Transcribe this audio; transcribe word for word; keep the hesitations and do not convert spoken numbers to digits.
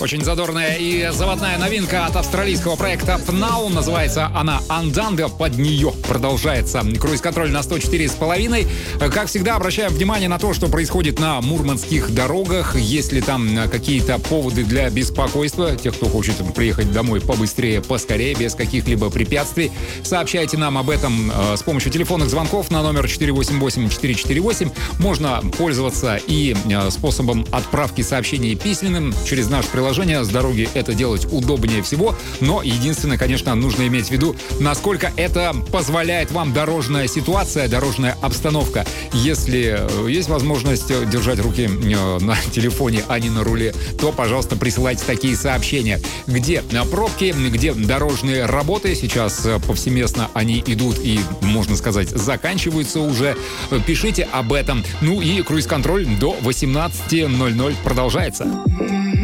Очень задорная и заводная новинка от австралийского проекта Pnau. Называется она Анданда. Под нее продолжается круиз-контроль на сто четыре с половиной. Как всегда, обращаем внимание на то, что происходит на мурманских дорогах. Есть ли там какие-то поводы для беспокойства, тех, кто хочет приехать домой побыстрее, поскорее, без каких-либо препятствий, сообщайте нам об этом с помощью телефонных звонков на номер четыре восемь восемь четыре четыре восемь. Можно пользоваться и способом отправки сообщений письменным через наше приложение. С дороги это делать удобнее всего, но единственное, конечно, нужно иметь в виду, насколько это позволяет вам дорожная ситуация, дорожная обстановка. Если есть возможность держать руки на телефоне, а не на руле, то, пожалуйста, присылайте такие сообщения. Где пробки, где дорожные работы, сейчас повсеместно они идут и, можно сказать, заканчиваются уже. Пишите об этом. Ну и круиз-контроль до восемнадцати ноль-ноль продолжается.